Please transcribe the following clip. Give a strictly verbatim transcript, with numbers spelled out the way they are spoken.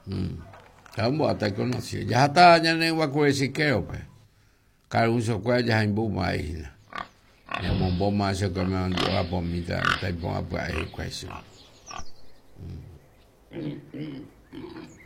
Kamu até conhecia. Já está já nem vai conhecer que eu, pai. Cara, um só coisa já em boa mais, né? É um bom mais que me andou a bom me dar, tá bom a pai conhece.